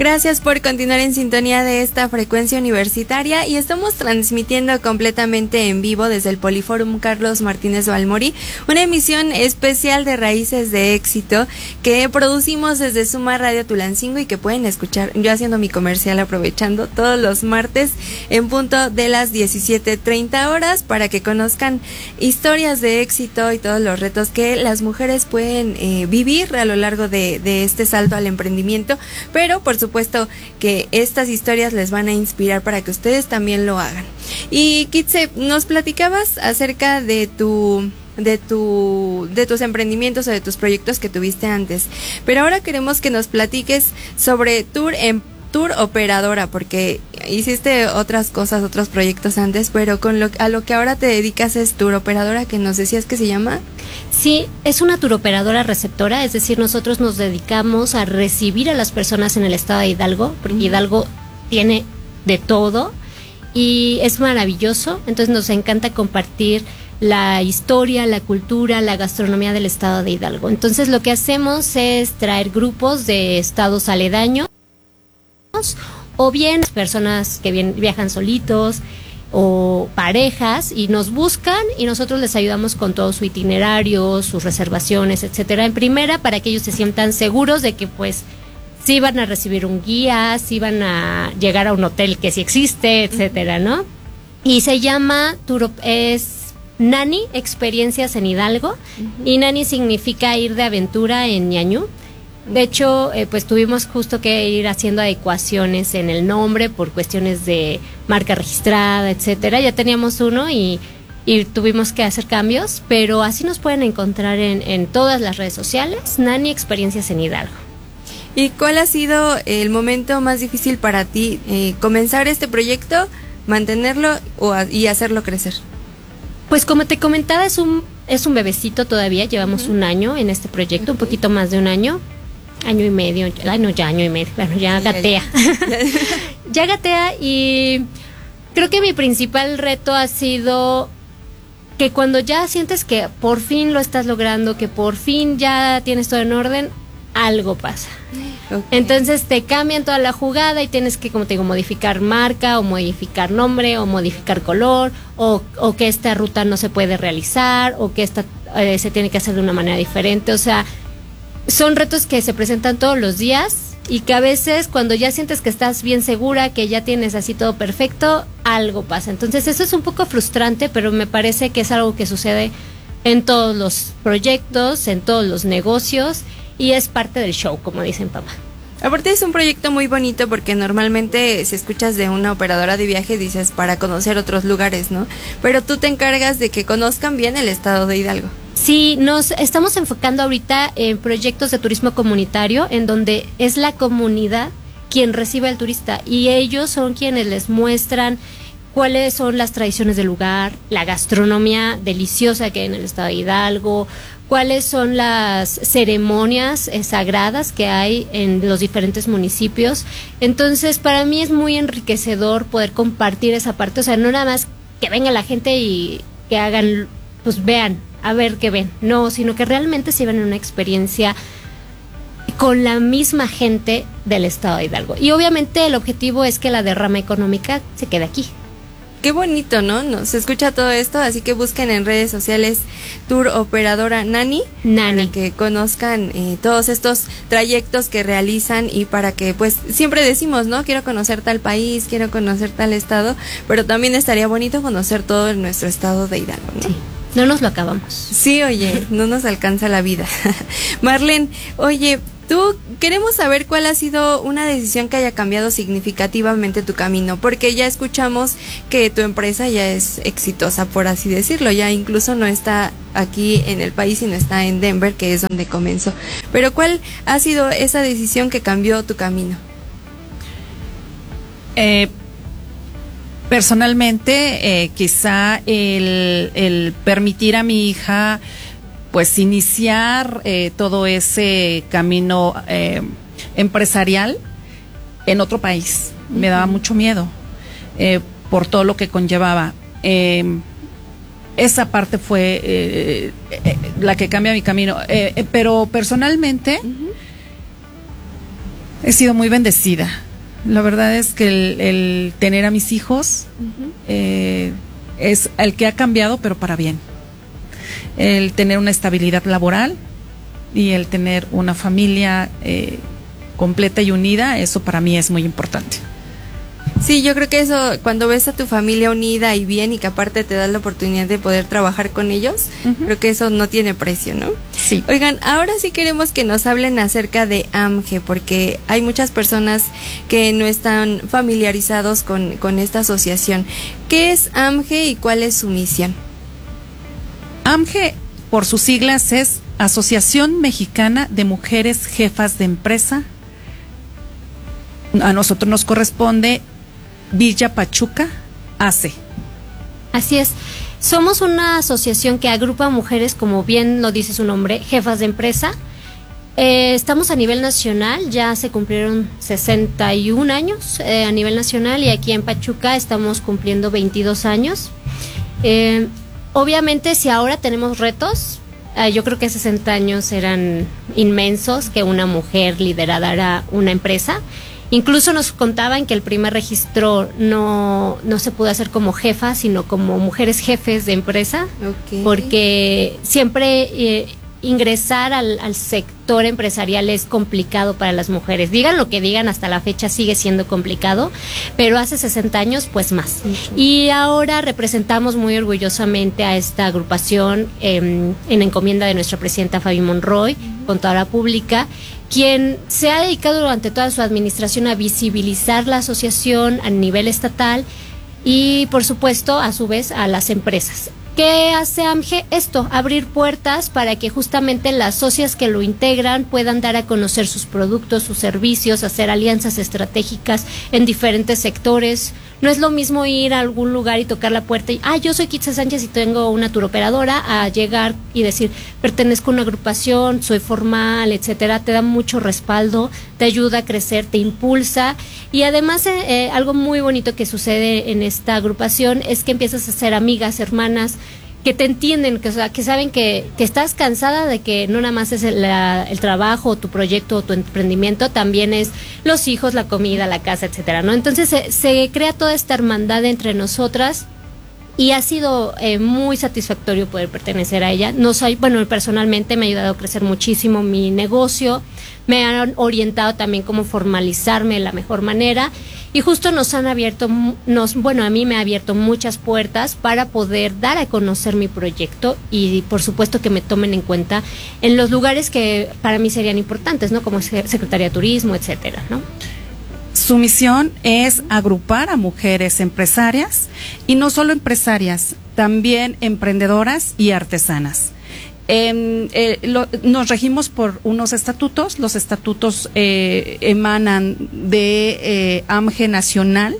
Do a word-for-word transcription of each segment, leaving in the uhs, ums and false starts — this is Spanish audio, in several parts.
Gracias por continuar en sintonía de esta frecuencia universitaria y estamos transmitiendo completamente en vivo desde el Poliforum Carlos Martínez Balmori, una emisión especial de Raíces de Éxito que producimos desde Suma Radio Tulancingo y que pueden escuchar, yo haciendo mi comercial aprovechando, todos los martes en punto de las diecisiete treinta horas para que conozcan historias de éxito y todos los retos que las mujeres pueden eh, vivir a lo largo de, de este salto al emprendimiento, pero por supuesto que estas historias les van a inspirar para que ustedes también lo hagan. Y Kitse, nos platicabas acerca de tu de tu de tus emprendimientos o de tus proyectos que tuviste antes, pero ahora queremos que nos platiques sobre Tour en Tour Operadora, porque hiciste otras cosas, otros proyectos antes, pero con lo a lo que ahora te dedicas es Tour Operadora, que nos decías que se llama. Sí, es una tour operadora receptora, es decir, nosotros nos dedicamos a recibir a las personas en el estado de Hidalgo, porque uh-huh. Hidalgo tiene de todo y es maravilloso, entonces nos encanta compartir la historia, la cultura, la gastronomía del estado de Hidalgo. Entonces lo que hacemos es traer grupos de estados aledaños o bien personas que bien, viajan solitos o parejas y nos buscan y nosotros les ayudamos con todo su itinerario, sus reservaciones, etcétera, en primera, para que ellos se sientan seguros de que pues sí van a recibir un guía, sí van a llegar a un hotel que sí existe, etcétera, ¿no? Y se llama Tour, es Nani, Experiencias en Hidalgo, uh-huh. Y Nani significa ir de aventura en ñañú. De hecho, eh, pues tuvimos justo que ir haciendo adecuaciones en el nombre por cuestiones de marca registrada, etcétera. Ya teníamos uno y, y tuvimos que hacer cambios, pero así nos pueden encontrar en, en todas las redes sociales, Nani Experiencias en Hidalgo. ¿Y cuál ha sido el momento más difícil para ti? Eh, ¿Comenzar este proyecto, mantenerlo o a, y hacerlo crecer? Pues como te comentaba, es un, es un bebecito todavía, llevamos uh-huh. un año en este proyecto, okay. Un poquito más de un año. Año y medio, ay no, ya año y medio, bueno, ya gatea. Ya gatea y creo que mi principal reto ha sido que cuando ya sientes que por fin lo estás logrando, que por fin ya tienes todo en orden, algo pasa. Okay. Entonces te cambian toda la jugada y tienes que, como te digo, modificar marca o modificar nombre o modificar color o, o que esta ruta no se puede realizar o que esta eh, se tiene que hacer de una manera diferente, o sea, son retos que se presentan todos los días y que a veces cuando ya sientes que estás bien segura, que ya tienes así todo perfecto, algo pasa. Entonces eso es un poco frustrante, pero me parece que es algo que sucede en todos los proyectos, en todos los negocios y es parte del show, como dicen papá. Aparte es un proyecto muy bonito porque normalmente si escuchas de una operadora de viaje dices para conocer otros lugares, ¿no? Pero tú te encargas de que conozcan bien el estado de Hidalgo. Sí, nos estamos enfocando ahorita en proyectos de turismo comunitario en donde es la comunidad quien recibe al turista y ellos son quienes les muestran cuáles son las tradiciones del lugar, la gastronomía deliciosa que hay en el estado de Hidalgo, cuáles son las ceremonias eh, sagradas que hay en los diferentes municipios. Entonces, para mí es muy enriquecedor poder compartir esa parte, o sea, no nada más que venga la gente y que hagan, pues vean, a ver qué ven, no, sino que realmente se lleven una experiencia con la misma gente del estado de Hidalgo. Y obviamente el objetivo es que la derrama económica se quede aquí. Qué bonito, ¿no? ¿no? Se escucha todo esto, así que busquen en redes sociales Tour Operadora Nani, Nani. Para que conozcan eh, todos estos trayectos que realizan y para que, pues, siempre decimos, ¿no? Quiero conocer tal país, quiero conocer tal estado, pero también estaría bonito conocer todo en nuestro estado de Hidalgo, ¿no? Sí. No nos lo acabamos. Sí, oye, no nos alcanza la vida. Marlene, oye, tú queremos saber cuál ha sido una decisión que haya cambiado significativamente tu camino, porque ya escuchamos que tu empresa ya es exitosa, por así decirlo, ya incluso no está aquí en el país, sino está en Denver, que es donde comenzó. Pero ¿cuál ha sido esa decisión que cambió tu camino? Eh... Personalmente, eh, quizá el, el permitir a mi hija, pues, iniciar eh, todo ese camino eh, empresarial en otro país. Uh-huh. Me daba mucho miedo eh, por todo lo que conllevaba. Eh, esa parte fue eh, eh, la que cambia mi camino. Eh, eh, pero personalmente, uh-huh. He sido muy bendecida. La verdad es que el, el tener a mis hijos uh-huh. eh, es el que ha cambiado, pero para bien. El tener una estabilidad laboral y el tener una familia eh, completa y unida, eso para mí es muy importante. Sí, yo creo que eso, cuando ves a tu familia unida y bien y que aparte te da la oportunidad de poder trabajar con ellos, uh-huh. creo que eso no tiene precio, ¿no? Sí. Oigan, ahora sí queremos que nos hablen acerca de AMGE, porque hay muchas personas que no están familiarizados con, con esta asociación. ¿Qué es AMGE y cuál es su misión? AMGE, por sus siglas, es Asociación Mexicana de Mujeres Jefas de Empresa. A nosotros nos corresponde Villa Pachuca, A C E. Así es. Somos una asociación que agrupa mujeres, como bien lo dice su nombre, jefas de empresa. Eh, estamos a nivel nacional, ya se cumplieron sesenta y un años eh, a nivel nacional, y aquí en Pachuca estamos cumpliendo veintidós años. Eh, obviamente, si ahora tenemos retos, eh, yo creo que sesenta años eran inmensos que una mujer liderara una empresa. Incluso nos contaban que el primer registro no, no se pudo hacer como jefa, sino como mujeres jefes de empresa, okay. porque siempre eh, ingresar al, al sector empresarial es complicado para las mujeres. Digan lo que digan, hasta la fecha sigue siendo complicado, pero hace sesenta años pues más. Uh-huh. Y ahora representamos muy orgullosamente a esta agrupación eh, en encomienda de nuestra presidenta Fabi Monroy, uh-huh. contadora pública, quien se ha dedicado durante toda su administración a visibilizar la asociación a nivel estatal y, por supuesto, a su vez, a las empresas. ¿Qué hace AMGE? Esto, abrir puertas para que justamente las socias que lo integran puedan dar a conocer sus productos, sus servicios, hacer alianzas estratégicas en diferentes sectores. No es lo mismo ir a algún lugar y tocar la puerta y, ah, yo soy Kitsa Sánchez y tengo una turoperadora, a llegar y decir, pertenezco a una agrupación, soy formal, etcétera. Te da mucho respaldo, te ayuda a crecer, te impulsa. Y además, eh, eh, algo muy bonito que sucede en esta agrupación es que empiezas a ser amigas, hermanas, que te entienden, que, o sea, que saben que, que estás cansada de que no nada más es el, la, el trabajo, tu proyecto o tu emprendimiento, también es los hijos, la comida, la casa, etcétera, ¿no? Entonces se, se crea toda esta hermandad entre nosotras y ha sido eh, muy satisfactorio poder pertenecer a ella. No soy, bueno, personalmente me ha ayudado a crecer muchísimo mi negocio, me han orientado también cómo formalizarme de la mejor manera. Y justo nos han abierto, nos, bueno, a mí me ha abierto muchas puertas para poder dar a conocer mi proyecto y, por supuesto, que me tomen en cuenta en los lugares que para mí serían importantes, ¿no? Como Secretaría de Turismo, etcétera, ¿no? Su misión es agrupar a mujeres empresarias y no solo empresarias, también emprendedoras y artesanas. Eh, eh, lo, nos regimos por unos estatutos. Los estatutos eh, emanan de eh, AMGE nacional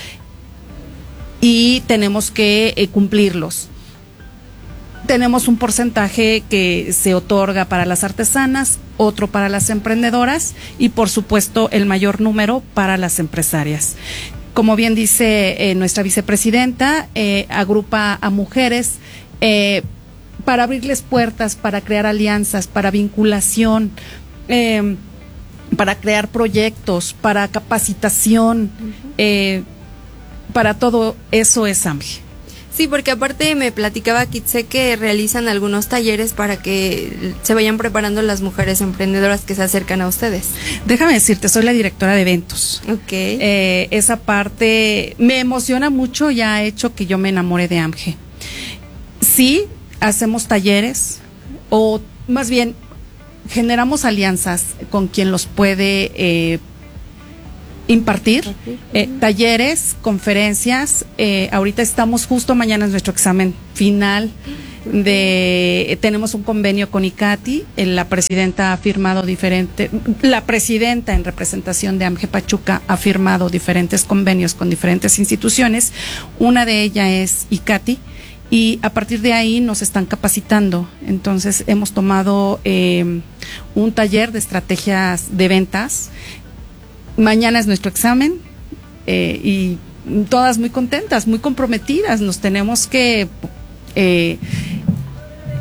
y tenemos que eh, cumplirlos. Tenemos un porcentaje que se otorga para las artesanas, otro para las emprendedoras y, por supuesto, el mayor número para las empresarias. Como bien dice eh, nuestra vicepresidenta, eh, agrupa a mujeres eh, para abrirles puertas, para crear alianzas, para vinculación, eh, para crear proyectos, para capacitación, uh-huh. eh, para todo eso es AMGE. Sí, porque aparte me platicaba Kitse que realizan algunos talleres para que se vayan preparando las mujeres emprendedoras que se acercan a ustedes. Déjame decirte, soy la directora de eventos. Ok. Eh, esa parte me emociona mucho y ha hecho que yo me enamore de AMGE. Sí, hacemos talleres o más bien generamos alianzas con quien los puede eh, impartir, eh, talleres, conferencias. Eh, ahorita estamos justo, mañana es nuestro examen final de, eh, tenemos un convenio con ICATI, eh, la presidenta ha firmado diferente, la presidenta en representación de AMGE Pachuca ha firmado diferentes convenios con diferentes instituciones, una de ellas es ICATI, y a partir de ahí nos están capacitando. Entonces hemos tomado eh, un taller de estrategias de ventas. Mañana es nuestro examen eh, y todas muy contentas, muy comprometidas. Nos tenemos que eh,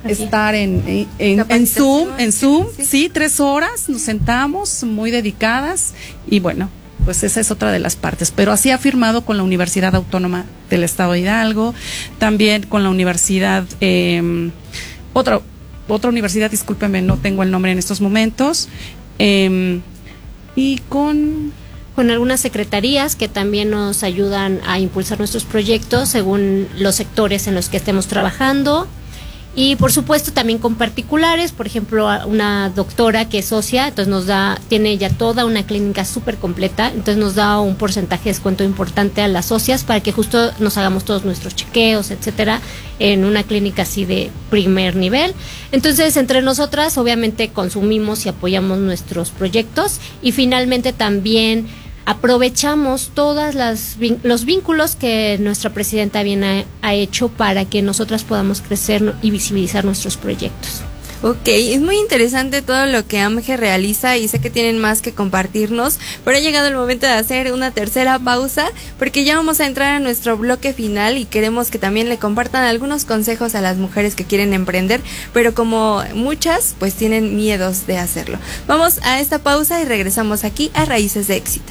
estar en, en, en, en Zoom, en Zoom, sí. sí, tres horas, nos sentamos muy dedicadas y bueno, pues esa es otra de las partes, pero así ha firmado con la Universidad Autónoma del Estado de Hidalgo, también con la Universidad, eh, otra, otra universidad, discúlpeme, no tengo el nombre en estos momentos, eh, y con... con algunas secretarías que también nos ayudan a impulsar nuestros proyectos según los sectores en los que estemos trabajando. Y por supuesto también con particulares, por ejemplo, una doctora que es socia, entonces nos da, tiene ya toda una clínica súper completa, entonces nos da un porcentaje de descuento importante a las socias para que justo nos hagamos todos nuestros chequeos, etcétera, en una clínica así de primer nivel. Entonces, entre nosotras, obviamente, consumimos y apoyamos nuestros proyectos y finalmente también aprovechamos todas las los vínculos que nuestra presidenta bien ha, ha hecho para que nosotras podamos crecer y visibilizar nuestros proyectos. Ok, es muy interesante todo lo que A M G E realiza y sé que tienen más que compartirnos, pero ha llegado el momento de hacer una tercera pausa porque ya vamos a entrar a nuestro bloque final y queremos que también le compartan algunos consejos a las mujeres que quieren emprender, pero como muchas pues tienen miedos de hacerlo. Vamos a esta pausa y regresamos aquí a Raíces de Éxito.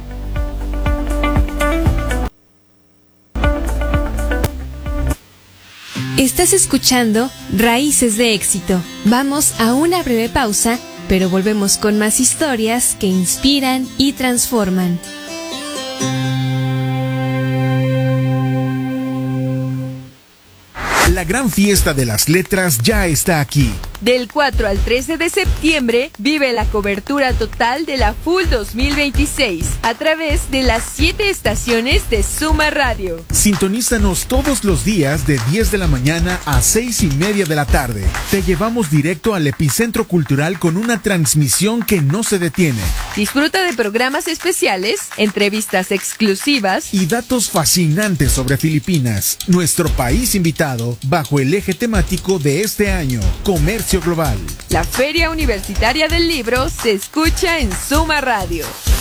Estás escuchando Raíces de Éxito. Vamos a una breve pausa, pero volvemos con más historias que inspiran y transforman. La gran fiesta de las letras ya está aquí. Del cuatro al trece de septiembre, vive la cobertura total de la F U L dos mil veintiséis a través de las siete estaciones de Suma Radio. Sintonízanos todos los días de diez de la mañana a seis y media de la tarde. Te llevamos directo al epicentro cultural con una transmisión que no se detiene. Disfruta de programas especiales, entrevistas exclusivas y datos fascinantes sobre Filipinas, nuestro país invitado, bajo el eje temático de este año, Comercio Global. La Feria Universitaria del Libro se escucha en Suma Radio.